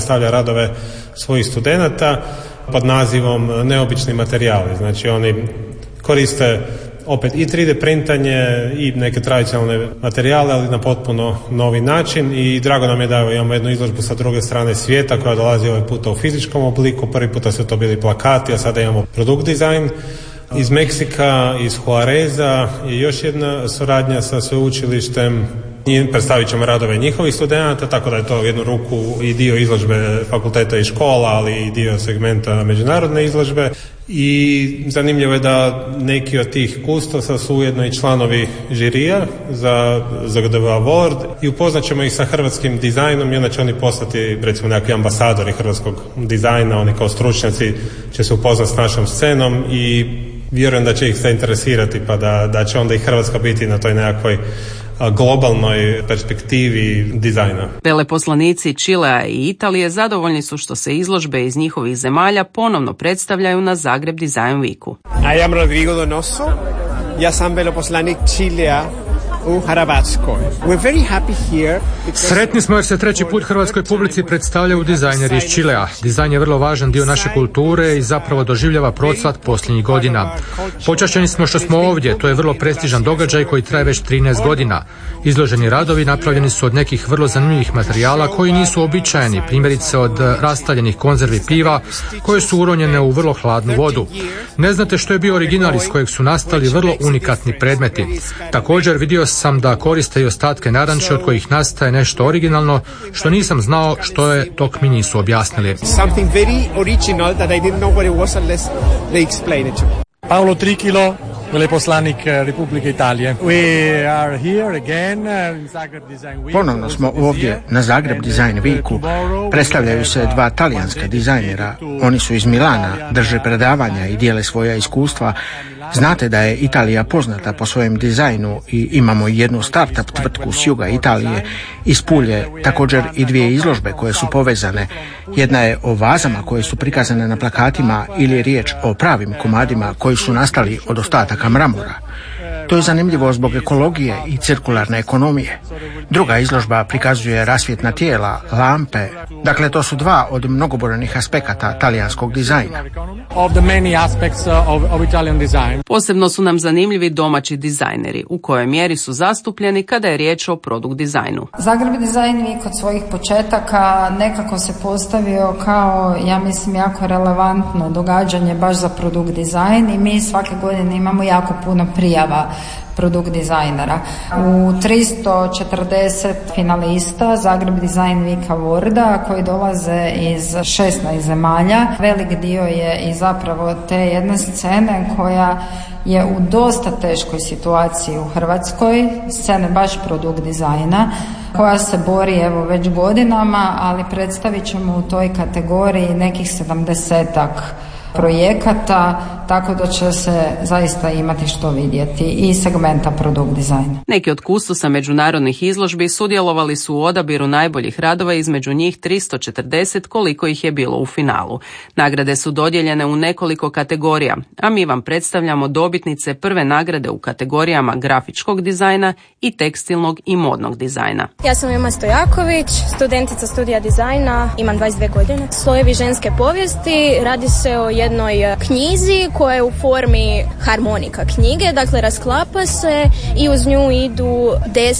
predstavlja radove svojih studenata pod nazivom Neobični materijali. Znači oni koriste opet i 3D printanje i neke tradicionalne materijale, ali na potpuno novi način i drago nam je da imamo jednu izložbu sa druge strane svijeta koja dolazi ovaj puta u fizičkom obliku. Prvi puta su to bili plakati, a sada imamo produkt dizajn. Iz Meksika, iz Juareza je još jedna suradnja sa sveučilištem i predstavit ćemo radove njihovih studenata, tako da je to u jednu ruku i dio izložbe fakulteta i škola, ali i dio segmenta međunarodne izložbe. I zanimljivo je da neki od tih kustosa su ujedno i članovi žirija za ZGDV Award i upoznat ćemo ih sa hrvatskim dizajnom i onda će oni postati recimo nekakvi ambasadori hrvatskog dizajna, oni kao stručnjaci će se upoznat s našom scenom i vjerujem da će ih zainteresirati pa da će onda i Hrvatska biti na toj nekakvoj globalnoj perspektivi dizajna. Veleposlanici Čilea i Italije zadovoljni su što se izložbe iz njihovih zemalja ponovno predstavljaju na Zagreb Design Weeku. I am Rodrigo Donoso. Ja sam veleposlanik Čilea u Hrvatskoj. We're very happy here. Sretni smo jer se treći put hrvatskoj publici predstavljaju dizajneri iz Čilea. Dizajn je vrlo važan dio naše kulture i zapravo doživljava procvat posljednjih godina. Počašćeni smo što smo ovdje, to je vrlo prestižan događaj koji traje već 13 godina. Izloženi radovi napravljeni su od nekih vrlo zanimljivih materijala koji nisu uobičajeni, primjerice od rastaljenih konzervi piva koje su uronjene u vrlo hladnu vodu. Ne znate što je bio original iz kojeg su nastali vrlo unikatni predmeti. Također vidio sam da koriste i ostatke naranče od kojih nastaje nešto originalno što nisam znao što je dok mi nisu objasnili. Paolo Trikilo, veleposlanik Republike Italije. We are here again in Zagreb Design Week. Ponovno smo ovdje na Zagreb Design Weeku. Predstavljaju se dva talijanska dizajnera. Oni su iz Milana, drže predavanja i dijele svoja iskustva. Znate da je Italija poznata po svojem dizajnu i imamo jednu startup tvrtku s juga Italije iz Pulje, također i dvije izložbe koje su povezane. Jedna je o vazama koje su prikazane na plakatima ili je riječ o pravim komadima koji su nastali od ostataka mramora. To je zanimljivo zbog ekologije i cirkularne ekonomije. Druga izložba prikazuje rasvjetna tijela, lampe. Dakle, to su dva od mnogobrojnih aspekata talijanskog dizajna. Posebno su nam zanimljivi domaći dizajneri, u kojoj mjeri su zastupljeni kada je riječ o produkt dizajnu. Zagreb Design Week od svojih početaka nekako se postavio kao, ja mislim, jako relevantno događanje baš za produkt dizajn i mi svake godine imamo jako puno prijava produkt dizajnera. U 340 finalista Zagreb Design Week Awarda koji dolaze iz 16 zemalja. Velik dio je i zapravo te jedne scene koja je u dosta teškoj situaciji u Hrvatskoj, scene baš produkt dizajna, koja se bori evo već godinama, ali predstavit ćemo u toj kategoriji nekih 70-ak projekata, tako da će se zaista imati što vidjeti i segmenta produkt dizajna. Neki od kustosa međunarodnih izložbi sudjelovali su u odabiru najboljih radova, između njih 340 koliko ih je bilo u finalu. Nagrade su dodijeljene u nekoliko kategorija, a mi vam predstavljamo dobitnice prve nagrade u kategorijama grafičkog dizajna i tekstilnog i modnog dizajna. Ja sam Ema Stojaković, studentica studija dizajna, imam 22 godine. Slojevi ženske povijesti, radi se o jednoj knjizi koja je u formi harmonika knjige, dakle rasklapa se i uz nju idu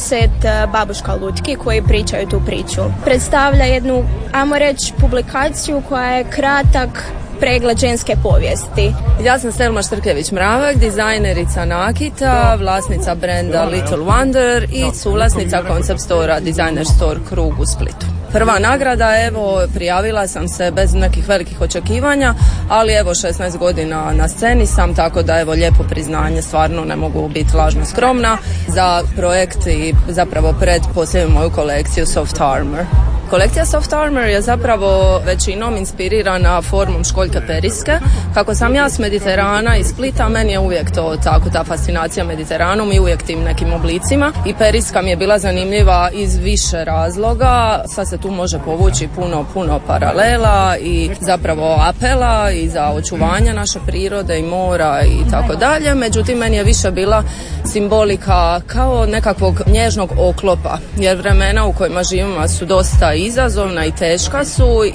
10 babuška lutki koji pričaju tu priču. Predstavlja jednu, ajmo reći, publikaciju koja je kratak pregled ženske povijesti. Ja sam Selma Štrkević-Mravak, dizajnerica Nakita, vlasnica brenda Little Wonder i suvlasnica Concept Store-a Designer Store Krug u Splitu. Prva nagrada, evo, prijavila sam se bez nekih velikih očekivanja, ali evo 16 godina na sceni sam, tako da evo lijepo priznanje, stvarno ne mogu biti lažno skromna za projekt i zapravo posljednju moju kolekciju Soft Armor. Kolekcija Soft Armor je zapravo većinom inspirirana formom školjke periske. Kako sam ja s Mediterana i Splita, meni je uvijek to tako, ta fascinacija Mediteranom i uvijek tim nekim oblicima. I periska mi je bila zanimljiva iz više razloga. Sad se tu može povući puno paralela i zapravo apela i za očuvanje naše prirode i mora i tako dalje. Međutim, meni je više bila simbolika kao nekakvog nježnog oklopa, jer vremena u kojima živimo su dosta izazovna i teška su